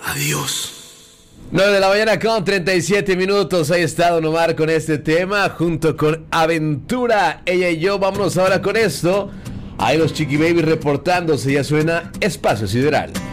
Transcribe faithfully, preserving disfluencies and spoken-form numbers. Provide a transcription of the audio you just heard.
Adiós. nueve de la mañana con treinta y siete minutos. Ahí está Don Omar con este tema junto con Aventura. Ella y yo, vámonos ahora con esto. Ahí los Chiqui Baby reportándose. Ya suena Espacio Sideral.